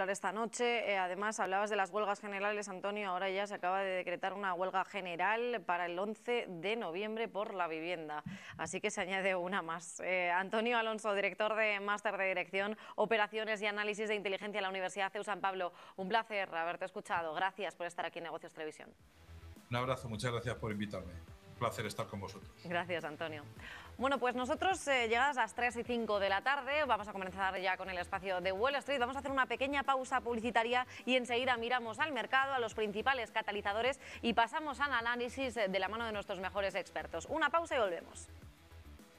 hablar esta noche. Además, hablabas de las huelgas generales, Antonio. Ahora ya se acaba de decretar una huelga general para el 11 de noviembre por la vivienda. Así que se añade una más. Antonio Alonso, director de Máster de Dirección, Operaciones y Análisis de Inteligencia en la Universidad CEU San Pablo. Un placer haberte escuchado. Gracias por estar aquí en Negocios Televisión. Un abrazo, muchas gracias por invitarme. Un placer estar con vosotros. Gracias, Antonio. Bueno, pues nosotros, llegadas las 3 y 5 de la tarde, vamos a comenzar ya con el espacio de Wall Street. Vamos a hacer una pequeña pausa publicitaria y enseguida miramos al mercado, a los principales catalizadores y pasamos al análisis de la mano de nuestros mejores expertos. Una pausa y volvemos.